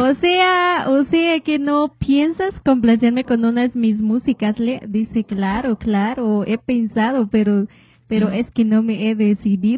O sea que no piensas complacerme con unas mis músicas. Le dice, claro, claro, he pensado, pero es que no me he decidido.